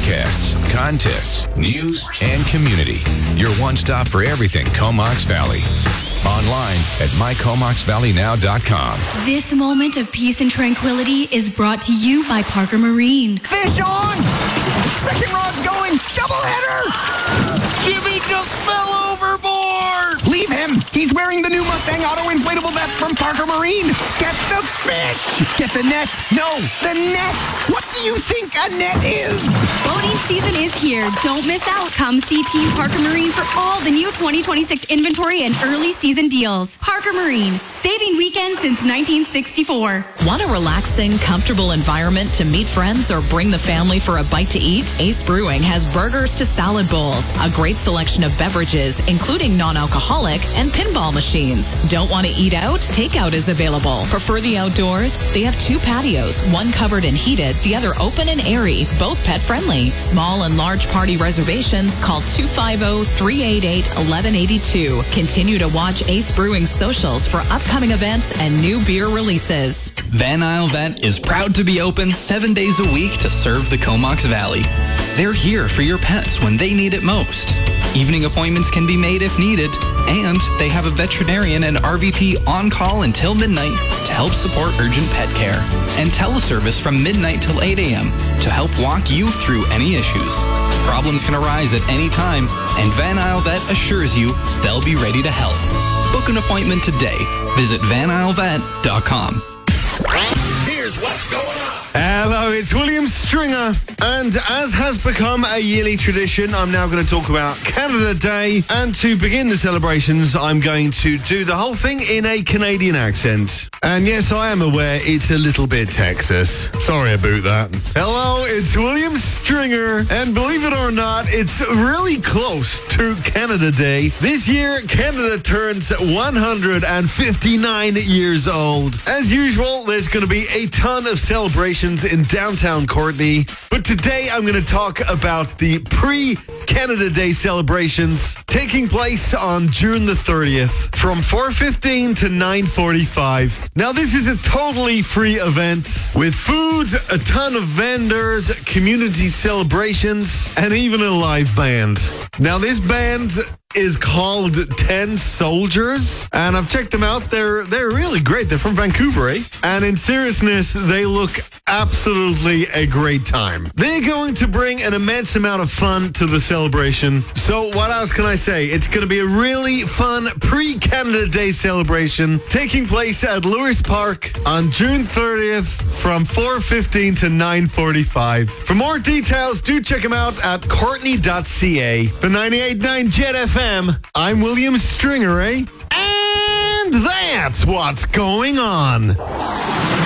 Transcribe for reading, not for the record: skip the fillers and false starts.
podcasts, contests, news, and community. Your one stop for everything Comox Valley. Online at mycomoxvalleynow.com. This moment of peace and tranquility is brought to you by Parker Marine. Fish on! Second rod's going! Doubleheader! Jimmy just fell overboard! Leave him! He's wearing the new Mustang Auto Inflatable Vest from Parker Marine! Get the fish! Get the net! No, the net! What do you think a net is? Boating season is here. Don't miss out. Come see Team Parker Marine for all the new 2026 inventory and early season deals. Parker Marine, saving weekends since 1964. Want a relaxing, comfortable environment to meet friends or bring the family for a bite to eat? Ace Brewing has burgers to salad bowls, a great selection of beverages, including non-alcoholic, and pinball machines. Don't want to eat out? Takeout is available. Prefer the outdoors? They have 2 patios, one covered and heated, the other open and airy, both pet-friendly. Small and large party reservations, call 250-388-1182. Continue to watch Ace Brewing's socials for upcoming events and new beer releases. Van Isle Vet is proud to be open 7 days a week to serve the Comox Valley. They're here for your pets when they need it most. Evening appointments can be made if needed, and they have a veterinarian and RVT on call until midnight to help support urgent pet care, and teleservice from midnight till 8 a.m. to help walk you through any issues. Problems can arise at any time, and Van Isle Vet assures you they'll be ready to help. Book an appointment today. Visit vanislevet.com. Here's what's going on. Hello, it's William Stringer, and as has become a yearly tradition, I'm now going to talk about Canada Day, and to begin the celebrations, I'm going to do the whole thing in a Canadian accent. And yes, I am aware it's a little bit Texas. Sorry about that. Hello, it's William Stringer, and believe it or not, it's really close to Canada Day. This year, Canada turns 159 years old. As usual, there's going to be a ton of celebrations in downtown Courtenay, but today I'm going to talk about the pre-Canada Day celebrations taking place on June the 30th from 4:15 to 9:45. Now, this is a totally free event with food, a ton of vendors, community celebrations, and even a live band. Now, this band is called 10 Soldiers, and I've checked them out. They're really great. They're from Vancouver, eh? And in seriousness, they look absolutely a great time. They're going to bring an immense amount of fun to the celebration. So what else can I say? It's going to be a really fun pre-Canada Day celebration taking place at Lewis Park on June 30th from 4:15 to 9:45. For more details, do check them out at courtenay.ca. For 98.9 Jet FM, I'm William Stringer, eh? And that's what's going on.